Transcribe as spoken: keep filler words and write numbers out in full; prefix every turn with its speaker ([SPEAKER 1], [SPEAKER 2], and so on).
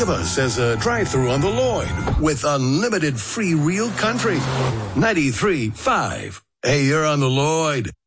[SPEAKER 1] Think of us as a drive-thru on the Lloyd with unlimited free real country. ninety-three point five. Hey, you're on the Lloyd.